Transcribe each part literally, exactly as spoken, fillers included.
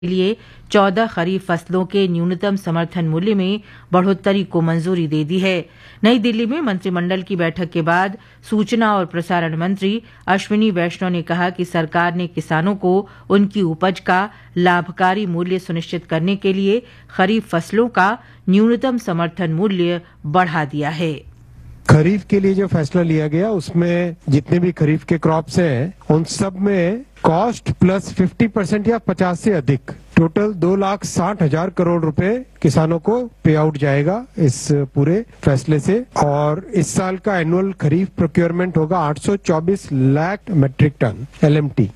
के लिए चौदह खरीफ फसलों के न्यूनतम समर्थन मूल्य में बढ़ोतरी को मंजूरी दे दी है। नई दिल्ली में मंत्रिमंडल की बैठक के बाद सूचना और प्रसारण मंत्री अश्विनी वैष्णव ने कहा कि सरकार ने किसानों को उनकी उपज का लाभकारी मूल्य सुनिश्चित करने के लिए खरीफ फसलों का न्यूनतम समर्थन मूल्य बढ़ा दिया है। खरीफ के लिए जो फैसला लिया गया उसमें जितने भी खरीफ के क्रॉप्स हैं उन सब में कॉस्ट प्लस पचास परसेंट या पचास से अधिक टोटल दो लाख साठ हजार करोड़ रुपए किसानों को पे आउट जाएगा इस पूरे फैसले से। और इस साल का एनुअल खरीफ प्रोक्योरमेंट होगा आठ सौ चौबीस lakh metric ton L M T.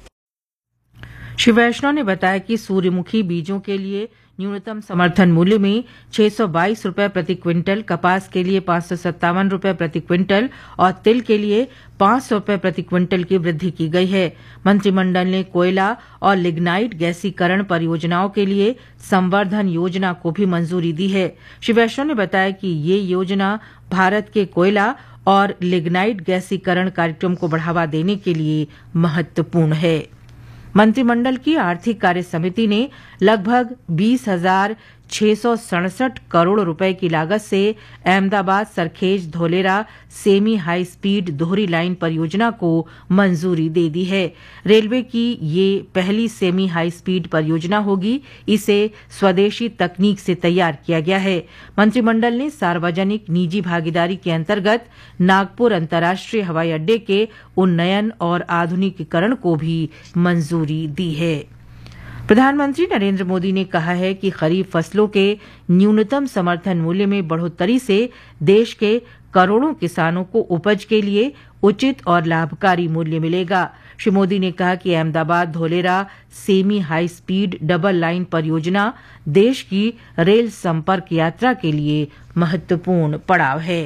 Shri वैष्णव ने बताया कि सूर्यमुखी बीजों के लिए न्यूनतम समर्थन मूल्य में छह सौ बाईस रुपए प्रति क्विंटल, कपास के लिए पांच सौ सत्तावन रुपए प्रति क्विंटल और तिल के लिए पांच सौ रुपए प्रति क्विंटल की वृद्धि की गई है। मंत्रिमंडल ने कोयला और लिग्नाइट गैसीकरण परियोजनाओं के लिए संवर्धन योजना को भी मंजूरी दी है। श्री वैष्णव ने बताया कि ये योजना भारत के कोयला और लिग्नाइट गैसीकरण कार्यक्रम को बढ़ावा देने के लिए महत्वपूर्ण है। मंत्रिमंडल की आर्थिक कार्य समिति ने लगभग बीस हजार छह सौ सड़सठ करोड़ रुपए की लागत से Ahmedabad Sarkhej Dholera semi high speed दोहरी लाइन परियोजना को मंजूरी दे दी है। रेलवे की ये पहली सेमी हाई स्पीड परियोजना होगी। इसे स्वदेशी तकनीक से तैयार किया गया है। मंत्रिमंडल ने सार्वजनिक निजी भागीदारी के अंतर्गत नागपुर अंतर्राष्ट्रीय हवाई अड्डे के उन्नयन और आधुनिकीकरण को भी मंजूरी दी है। प्रधानमंत्री नरेंद्र मोदी ने कहा है कि खरीफ फसलों के न्यूनतम समर्थन मूल्य में बढ़ोतरी से देश के करोड़ों किसानों को उपज के लिए उचित और लाभकारी मूल्य मिलेगा। श्री मोदी ने कहा कि Ahmedabad Dholera semi high speed double line परियोजना देश की रेल संपर्क यात्रा के लिए महत्वपूर्ण पड़ाव है।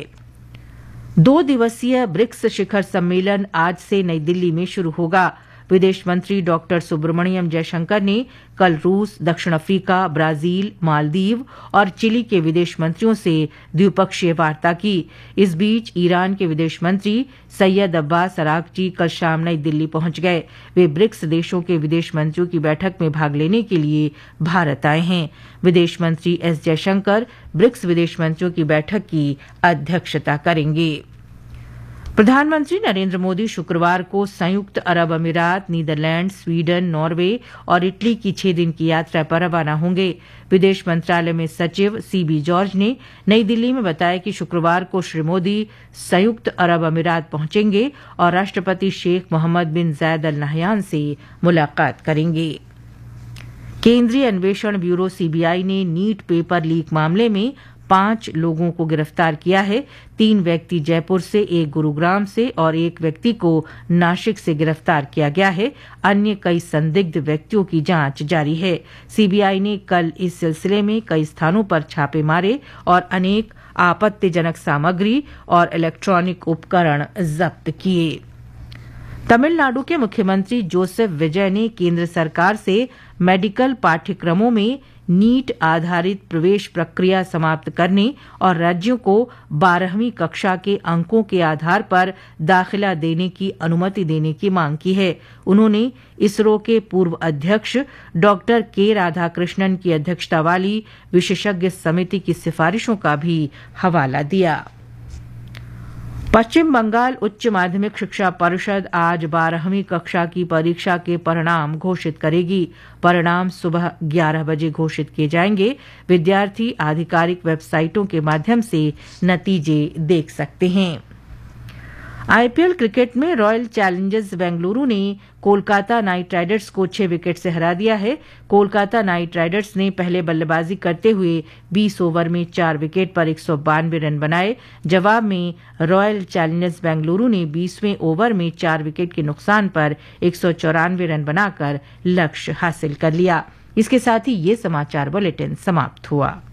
दो दिवसीय ब्रिक्स शिखर सम्मेलन आज से नई दिल्ली में शुरू होगा। विदेश मंत्री डॉक्टर सुब्रमण्यम जयशंकर ने कल रूस, दक्षिण अफ्रीका, ब्राजील, मालदीव और चिली के विदेश मंत्रियों से द्विपक्षीय वार्ता की। इस बीच ईरान के विदेश मंत्री सैयद अब्बास अरागची कल शाम नई दिल्ली पहुंच गए। वे ब्रिक्स देशों के विदेश मंत्रियों की बैठक में भाग लेने के लिए भारत आए हैं। विदेश मंत्री एस जयशंकर ब्रिक्स विदेश मंत्रियों की बैठक की अध्यक्षता करेंगे। प्रधानमंत्री नरेंद्र मोदी शुक्रवार को संयुक्त अरब अमीरात, नीदरलैंड, स्वीडन, नॉर्वे और इटली की छह दिन की यात्रा पर रवाना होंगे। विदेश मंत्रालय में सचिव सीबी जॉर्ज ने नई दिल्ली में बताया कि शुक्रवार को श्री मोदी संयुक्त अरब अमीरात पहुंचेंगे और राष्ट्रपति शेख मोहम्मद बिन जायद अल नहयान से मुलाकात करेंगे। केंद्रीय अन्वेषण ब्यूरो सीबीआई ने नीट पेपर लीक मामले में पांच लोगों को गिरफ्तार किया है। तीन व्यक्ति जयपुर से, एक गुरुग्राम से और एक व्यक्ति को नासिक से गिरफ्तार किया गया है। अन्य कई संदिग्ध व्यक्तियों की जांच जारी है। सीबीआई ने कल इस सिलसिले में कई स्थानों पर छापे मारे और अनेक आपत्तिजनक सामग्री और इलेक्ट्रॉनिक उपकरण जब्त किए। तमिलनाडु के मुख्यमंत्री जोसेफ विजय ने केंद्र सरकार से मेडिकल पाठ्यक्रमों में नीट आधारित प्रवेश प्रक्रिया समाप्त करने और राज्यों को बारहवीं कक्षा के अंकों के आधार पर दाखिला देने की अनुमति देने की मांग की है। उन्होंने इसरो के पूर्व अध्यक्ष डॉक्टर के राधाकृष्णन की अध्यक्षता वाली विशेषज्ञ समिति की सिफारिशों का भी हवाला दिया। पश्चिम बंगाल उच्च माध्यमिक शिक्षा परिषद आज बारहवीं कक्षा की परीक्षा के परिणाम घोषित करेगी। परिणाम सुबह ग्यारह बजे घोषित किए जाएंगे। विद्यार्थी आधिकारिक वेबसाइटों के माध्यम से नतीजे देख सकते हैं। आईपीएल क्रिकेट में रॉयल चैलेंजर्स बेंगलुरु ने कोलकाता नाइट राइडर्स को छह विकेट से हरा दिया है। कोलकाता नाइट राइडर्स ने पहले बल्लेबाजी करते हुए बीस ओवर में चार विकेट पर एक सौ बानवे रन बनाए। जवाब में रॉयल चैलेंजर्स बेंगलुरु ने बीसवें ओवर में चार विकेट के नुकसान पर एक सौ चौरानवे रन बनाकर लक्ष्य हासिल कर लिया। इसके साथ ही ये समाचार बुलेटिन समाप्त हुआ।